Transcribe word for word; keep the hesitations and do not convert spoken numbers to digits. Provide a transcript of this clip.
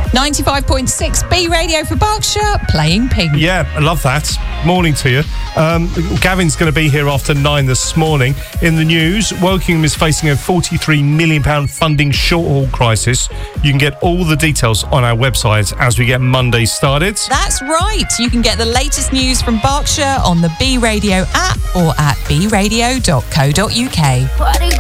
ninety-five point six B Radio for Berkshire, playing Pink. Yeah, I love that. Morning to you. Um, Gavin's going to be here after nine this morning. In the news, Wokingham is facing a forty-three million pounds funding shortfall crisis. You can get all the details on our website as we get Monday started. That's right. You can get the latest news from Berkshire on the B Radio app or at b radio dot co dot uk.